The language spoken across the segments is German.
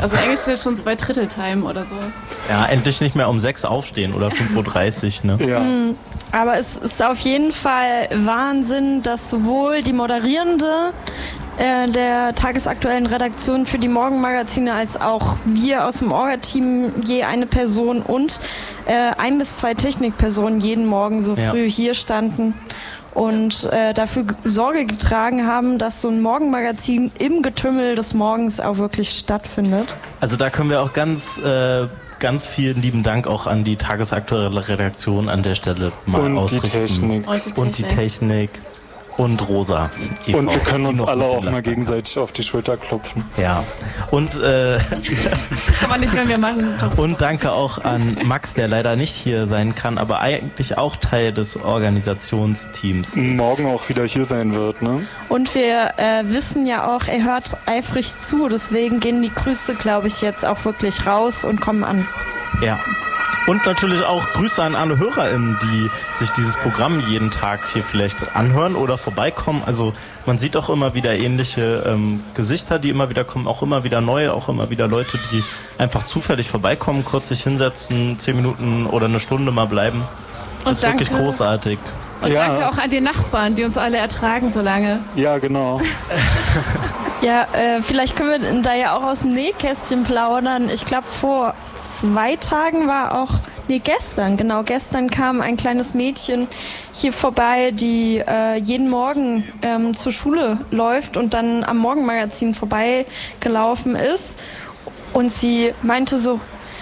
Also eigentlich ist ja schon 2/3 oder so. Ja, endlich nicht mehr um 6 aufstehen oder 5:30 Uhr, ne? Ja. Aber es ist auf jeden Fall Wahnsinn, dass sowohl die Moderierende der tagesaktuellen Redaktion für die Morgenmagazine als auch wir aus dem Orga-Team je eine Person und 1 bis 2 Technikpersonen jeden Morgen so früh hier standen und dafür Sorge getragen haben, dass so ein Morgenmagazin im Getümmel des Morgens auch wirklich stattfindet. Also da können wir auch ganz vielen lieben Dank auch an die tagesaktuelle Redaktion an der Stelle mal ausrichten. Und die Technik. Und Rosa. Eva, und wir können uns alle auch mal gegenseitig auf die Schulter klopfen. Ja. Und kann man nicht, wenn wir machen. Und danke auch an Max, der leider nicht hier sein kann, aber eigentlich auch Teil des Organisationsteams ist. Morgen auch wieder hier sein wird, ne? Und wir wissen ja auch, er hört eifrig zu, deswegen gehen die Grüße, glaube ich, jetzt auch wirklich raus und kommen an. Ja. Und natürlich auch Grüße an alle HörerInnen, die sich dieses Programm jeden Tag hier vielleicht anhören oder vorbeikommen. Also man sieht auch immer wieder ähnliche Gesichter, die immer wieder kommen, auch immer wieder neue, auch immer wieder Leute, die einfach zufällig vorbeikommen, kurz sich hinsetzen, 10 Minuten oder eine Stunde mal bleiben. Das ist wirklich großartig. Und danke auch an die Nachbarn, die uns alle ertragen so lange. Ja, genau. Ja, vielleicht können wir da ja auch aus dem Nähkästchen plaudern. Ich glaube, vor 2 Tagen war auch, gestern kam ein kleines Mädchen hier vorbei, die jeden Morgen zur Schule läuft und dann am Morgenmagazin vorbeigelaufen ist. Und sie meinte so,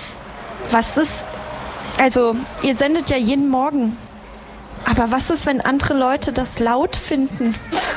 also ihr sendet ja jeden Morgen. Aber was ist, wenn andere Leute das laut finden?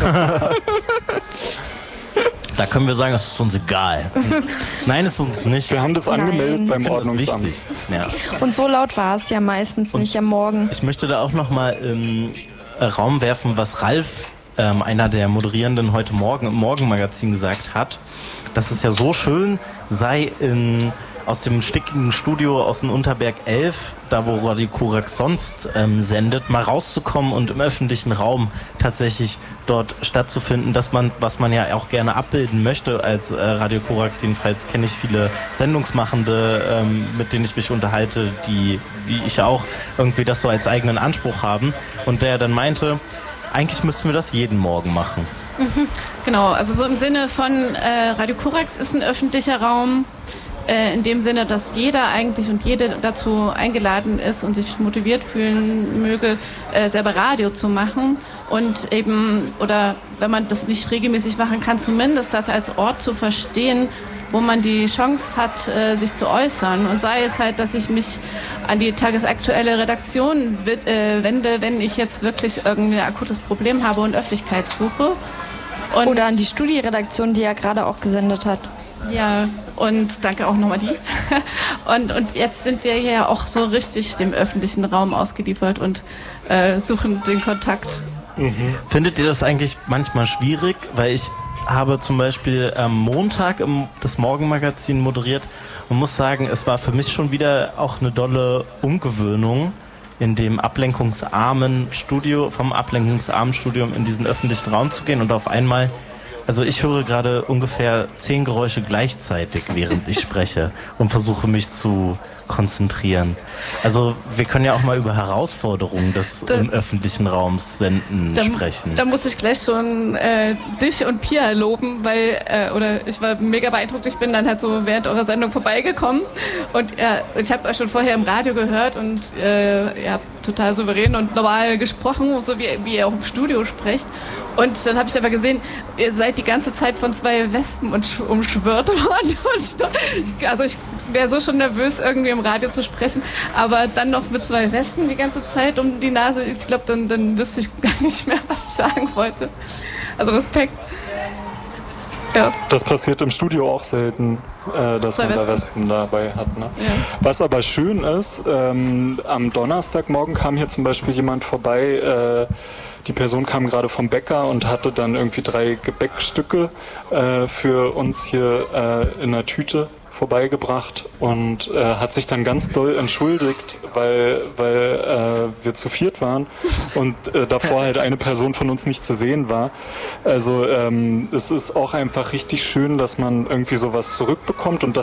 Da können wir sagen, es ist uns egal. Nein, es ist uns nicht. Wir haben das angemeldet beim Ordnungsamt. Ja. Und so laut war es ja meistens nicht am Morgen. Ich möchte da auch nochmal im Raum werfen, was Ralf, einer der Moderierenden, heute Morgen im Morgenmagazin gesagt hat, dass es ja so schön sei, aus dem stickigen Studio aus dem Unterberg 11, da wo Radio Korax sonst sendet, mal rauszukommen und im öffentlichen Raum tatsächlich dort stattzufinden, was man ja auch gerne abbilden möchte als Radio Korax. Jedenfalls kenne ich viele Sendungsmachende, mit denen ich mich unterhalte, die, wie ich auch, irgendwie das so als eigenen Anspruch haben. Und der dann meinte, eigentlich müssten wir das jeden Morgen machen. Genau, also so im Sinne von Radio Korax ist ein öffentlicher Raum, in dem Sinne, dass jeder eigentlich und jede dazu eingeladen ist und sich motiviert fühlen möge, selber Radio zu machen und eben, oder wenn man das nicht regelmäßig machen kann, zumindest das als Ort zu verstehen, wo man die Chance hat, sich zu äußern. Und sei es halt, dass ich mich an die tagesaktuelle Redaktion wende, wenn ich jetzt wirklich irgendein akutes Problem habe und Öffentlichkeit suche. Und oder an die Studieredaktion, die ja gerade auch gesendet hat. Ja, und danke auch nochmal die. Und jetzt sind wir ja auch so richtig dem öffentlichen Raum ausgeliefert und suchen den Kontakt. Findet ihr das eigentlich manchmal schwierig? Weil ich habe zum Beispiel am Montag das Morgenmagazin moderiert und muss sagen, es war für mich schon wieder auch eine dolle Umgewöhnung, in dem ablenkungsarmen Studium in diesen öffentlichen Raum zu gehen und auf einmal. Also ich höre gerade ungefähr 10 Geräusche gleichzeitig, während ich spreche und versuche mich zu konzentrieren. Also wir können ja auch mal über Herausforderungen des im öffentlichen Raums sprechen. Da muss ich gleich schon dich und Pia loben, weil ich war mega beeindruckt. Ich bin dann halt so während eurer Sendung vorbeigekommen und ich habe euch schon vorher im Radio gehört und ihr habt total souverän und normal gesprochen, so wie ihr auch im Studio sprecht. Und dann habe ich aber gesehen, ihr seid die ganze Zeit von 2 Wespen umschwirrt worden. Also ich wäre so schon nervös, irgendwie im Radio zu sprechen, aber dann noch mit 2 Wespen die ganze Zeit um die Nase. Ich glaube, dann wüsste ich gar nicht mehr, was ich sagen wollte. Also Respekt. Ja. Das passiert im Studio auch selten, dass man da Wespen dabei hat. Ne? Ja. Was aber schön ist, am Donnerstagmorgen kam hier zum Beispiel jemand vorbei, die Person kam gerade vom Bäcker und hatte dann irgendwie 3 Gebäckstücke für uns hier in einer Tüte vorbeigebracht und hat sich dann ganz doll entschuldigt, weil wir zu 4 waren und davor halt eine Person von uns nicht zu sehen war. Also es ist auch einfach richtig schön, dass man irgendwie sowas zurückbekommt und